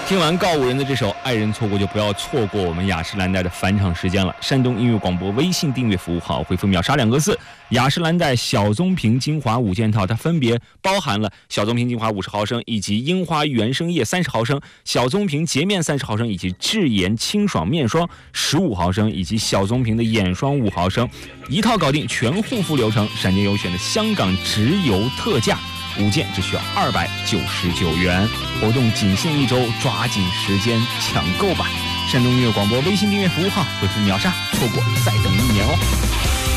听完告五人的这首《爱人错过就不要错过》，我们雅诗兰黛的返场时间了。山东音乐广播微信订阅服务号回复秒杀2个字，雅诗兰黛小棕瓶精华5件套，它分别包含了小棕瓶精华50毫升，以及樱花原生液30毫升，小棕瓶洁面30毫升，以及智妍清爽面霜15毫升，以及小棕瓶的眼霜5毫升，一套搞定全护肤流程。闪电优选的香港直邮特价5件只需要299元，活动仅限1周，抓紧时间抢购吧！山东音乐广播微信订阅服务号回复秒杀，错过再等1年哦。